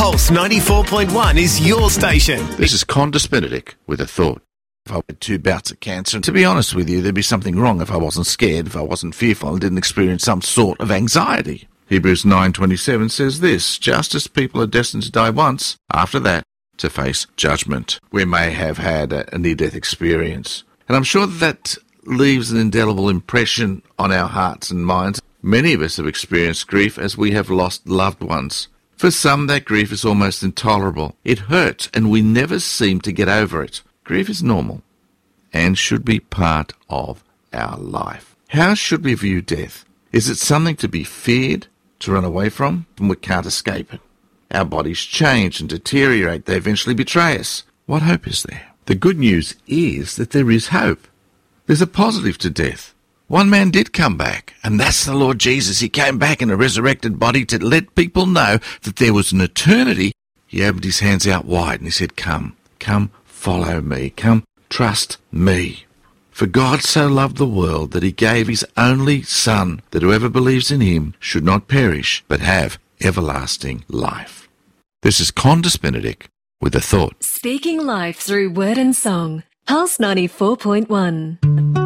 Pulse 94.1 is your station. This is Condis Benedict with a thought. If I had 2 bouts of cancer, and to be honest with you, there'd be something wrong if I wasn't scared, if I wasn't fearful and didn't experience some sort of anxiety. Hebrews 9:27 says this, just as people are destined to die once, after that, to face judgment. We may have had a near-death experience, and I'm sure that leaves an indelible impression on our hearts and minds. Many of us have experienced grief as we have lost loved ones. For some, that grief is almost intolerable. It hurts, and we never seem to get over it. Grief is normal and should be part of our life. How should we view death? Is it something to be feared, to run away from, and we can't escape it? Our bodies change and deteriorate. They eventually betray us. What hope is there? The good news is that there is hope. There's a positive to death. One man did come back, and that's the Lord Jesus. He came back in a resurrected body to let people know that there was an eternity. He opened his hands out wide and he said, come, follow me, come, trust me. For God so loved the world that he gave his only Son, that whoever believes in him should not perish, but have everlasting life. This is Condis Benedict with a thought. Speaking life through word and song. Pulse 94.1.